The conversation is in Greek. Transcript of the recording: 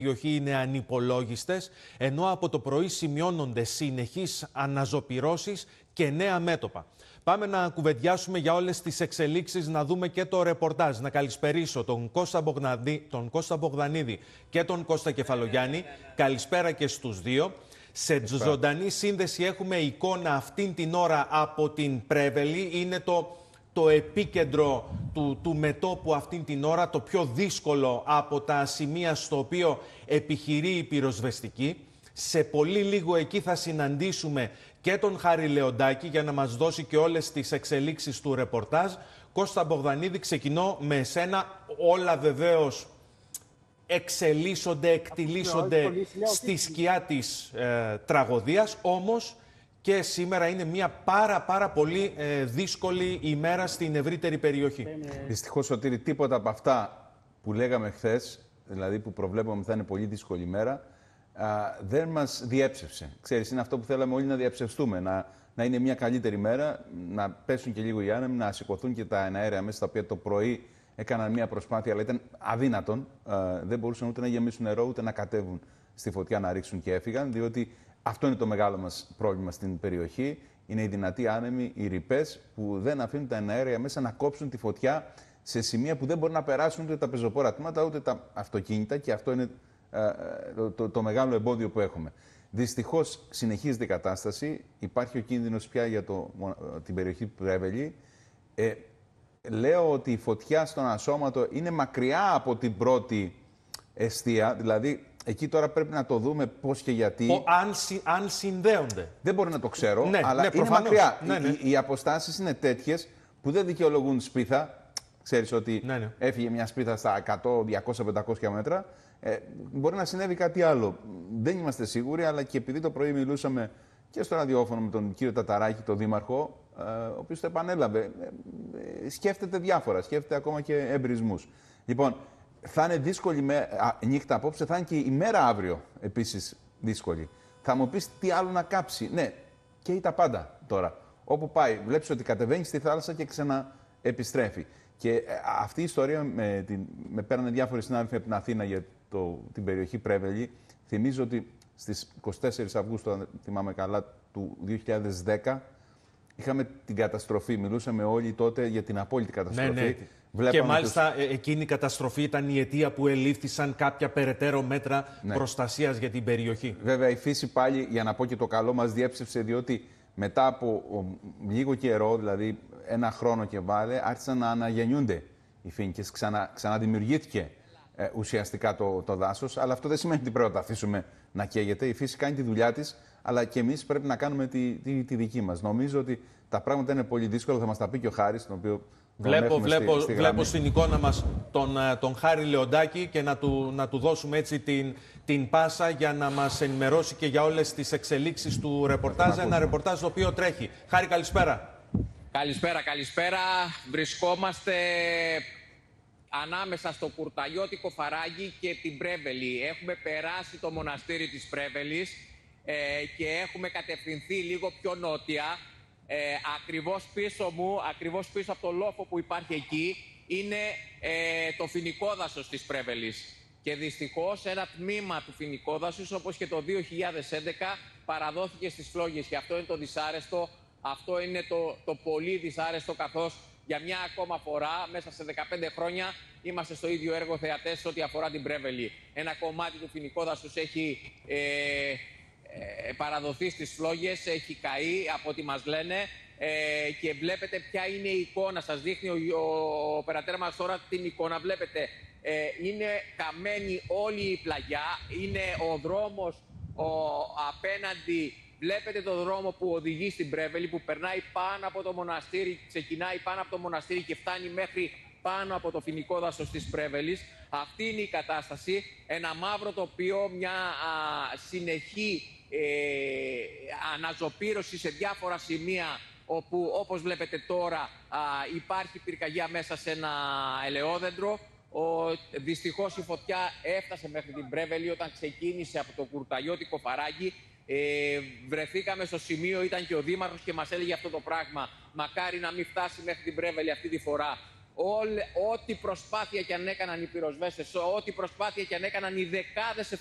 περιοχή είναι ανυπολόγιστες, ενώ από το πρωί σημειώνονται συνεχείς αναζωπυρώσεις και νέα μέτωπα. Πάμε να κουβεντιάσουμε για όλες τις εξελίξεις, να δούμε και το ρεπορτάζ. Να καλησπερίσω τον Κώστα Μπογδανίδη και τον Κώστα Κεφαλογιάννη. Καλησπέρα και στους δύο. Σε ζωντανή σύνδεση έχουμε εικόνα αυτήν την ώρα από την Πρέβελη. Είναι το επίκεντρο του μετώπου αυτήν την ώρα, το πιο δύσκολο από τα σημεία στο οποίο επιχειρεί η πυροσβεστική. Σε πολύ λίγο εκεί θα συναντήσουμε και τον Χάρη Λεοντάκη για να μας δώσει και όλες τις εξελίξεις του ρεπορτάζ. Κώστα Μπογδανίδη, ξεκινώ με εσένα. Όλα βεβαίως εξελίσσονται, εκτιλήσονται στη σκιά της τραγωδίας, όμως και σήμερα είναι μια πάρα πολύ δύσκολη ημέρα στην ευρύτερη περιοχή. Δυστυχώς, Σωτήρη, τίποτα από αυτά που λέγαμε χθες, δηλαδή που προβλέπαμε θα είναι πολύ δύσκολη ημέρα, δεν μας διέψευσε. Ξέρεις, είναι αυτό που θέλαμε όλοι να διαψευστούμε, να είναι μια καλύτερη μέρα, να πέσουν και λίγο οι άνεμοι, να σηκωθούν και τα εναέρια μέσα, τα οποία το πρωί έκαναν μια προσπάθεια, αλλά ήταν αδύνατον. Δεν μπορούσαν ούτε να γεμίσουν νερό, ούτε να κατέβουν στη φωτιά να ρίξουν και έφυγαν, διότι αυτό είναι το μεγάλο μας πρόβλημα στην περιοχή. Είναι οι δυνατοί άνεμοι, οι ρηπές που δεν αφήνουν τα εναέρια μέσα να κόψουν τη φωτιά σε σημεία που δεν μπορεί να περάσουν ούτε τα πεζοπόρα τμήματα ούτε τα αυτοκίνητα, και αυτό είναι το μεγάλο εμπόδιο που έχουμε. Δυστυχώς συνεχίζεται η κατάσταση. Υπάρχει ο κίνδυνος πια για την περιοχή του Πρέβελη. Λέω ότι η φωτιά στον ασώματο είναι μακριά από την πρώτη εστία, δηλαδή εκεί τώρα πρέπει να το δούμε πώς και γιατί. Αν συνδέονται. Δεν μπορεί να το ξέρω, αλλά είναι μακριά. Οι αποστάσεις είναι τέτοιες που δεν δικαιολογούν σπίθα. Ξέρεις ότι έφυγε μια σπίθα στα 100, 200, 500 μέτρα. Μπορεί να συνέβη κάτι άλλο. Δεν είμαστε σίγουροι, αλλά και επειδή το πρωί μιλούσαμε και στο ραδιόφωνο με τον κύριο Ταταράκη, τον δήμαρχο, ο οποίος το επανέλαβε, σκέφτεται διάφορα, σκέφτεται ακόμα και εμπρισμούς. Λοιπόν, θα είναι δύσκολη νύχτα απόψε, θα είναι και η μέρα αύριο επίσης δύσκολη. Θα μου πεις τι άλλο να κάψει. Ναι, καίει τα πάντα τώρα. Όπου πάει, βλέπεις ότι κατεβαίνει στη θάλασσα και ξαναεπιστρέφει. Και αυτή η ιστορία με πέρανε διάφοροι συνάδελφοι από την Αθήνα για την περιοχή Πρέβελη. Θυμίζω ότι στις 24 Αυγούστου, αν θυμάμαι καλά, του 2010, είχαμε την καταστροφή. Μιλούσαμε όλοι τότε για την απόλυτη καταστροφή. Και μάλιστα εκείνη η καταστροφή ήταν η αιτία που ελήφθησαν κάποια περαιτέρω μέτρα προστασίας για την περιοχή. Βέβαια, η φύση πάλι, για να πω και το καλό, μας διέψευσε, διότι μετά από λίγο καιρό, δηλαδή ένα χρόνο και βάλε, άρχισαν να αναγεννιούνται οι φοίνικες. Ξαναδημιουργήθηκε ουσιαστικά το δάσος, αλλά αυτό δεν σημαίνει ότι πρέπει να το αφήσουμε να καίγεται. Η φύση κάνει τη δουλειά της, αλλά και εμείς πρέπει να κάνουμε τη δική μας. Νομίζω ότι τα πράγματα είναι πολύ δύσκολα, θα μας τα πει και ο Χάρης, τον οποίο Βλέπω στην εικόνα μας τον Χάρη Λεοντάκη και να του δώσουμε έτσι την πάσα για να μας ενημερώσει και για όλες τις εξελίξεις του ρεπορτάζ. Ένα ρεπορτάζ το οποίο τρέχει. Χάρη, καλησπέρα. Καλησπέρα. Βρισκόμαστε ανάμεσα στο Κουρταγιώτικο Φαράγγι και την Πρέβελη. Έχουμε περάσει το μοναστήρι της Πρέβελης και έχουμε κατευθυνθεί λίγο πιο νότια. Ακριβώς πίσω μου, ακριβώς πίσω από το λόφο που υπάρχει εκεί, είναι το φοινικόδασος της Πρέβελης. Και δυστυχώς ένα τμήμα του φοινικόδασος, όπως και το 2011, παραδόθηκε στις φλόγες. Και αυτό είναι το δυσάρεστο, αυτό είναι το πολύ δυσάρεστο, καθώς για μια ακόμα φορά, μέσα σε 15 χρόνια, είμαστε στο ίδιο έργο θεατές ό,τι αφορά την Πρέβελη. Ένα κομμάτι του φοινικόδασος έχει παραδοθεί στις φλόγες, έχει καεί από ό,τι μας λένε, και βλέπετε ποια είναι η εικόνα. Σας δείχνει ο περατέρα μας τώρα την εικόνα. Βλέπετε, είναι καμένη όλη η πλαγιά, είναι ο δρόμος απέναντι. Βλέπετε το δρόμο που οδηγεί στην Πρέβελη, που περνάει πάνω από το μοναστήρι, ξεκινάει πάνω από το μοναστήρι και φτάνει μέχρι πάνω από το φοινικόδασος της Πρέβελης. Αυτή είναι η κατάσταση. Ένα μαύρο τοπίο, μια συνεχή αναζωπήρωση σε διάφορα σημεία, όπου όπως βλέπετε τώρα υπάρχει πυρκαγιά μέσα σε ένα ελαιόδεντρο. Δυστυχώς η φωτιά έφτασε μέχρι την Πρέβελη όταν ξεκίνησε από το Κουρταγιώτικο Φαράγγι. Βρεθήκαμε στο σημείο, ήταν και ο Δήμαρχος και μας έλεγε αυτό το πράγμα. Μακάρι να μην φτάσει μέχρι την Πρέβελη αυτή τη φορά. ό,τι προσπάθεια και αν έκαναν οι πυροσβέστες, ό,τι προσπάθεια και αν έκαναν οι δεκάδες